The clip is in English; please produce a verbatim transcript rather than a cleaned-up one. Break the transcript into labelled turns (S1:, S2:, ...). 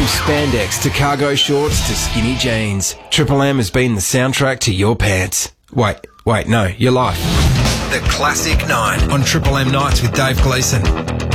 S1: From spandex to cargo shorts to skinny jeans, Triple M has been the soundtrack to your pants. Wait, wait, no, your life. The Classic Nine on Triple M Nights with Dave Gleeson.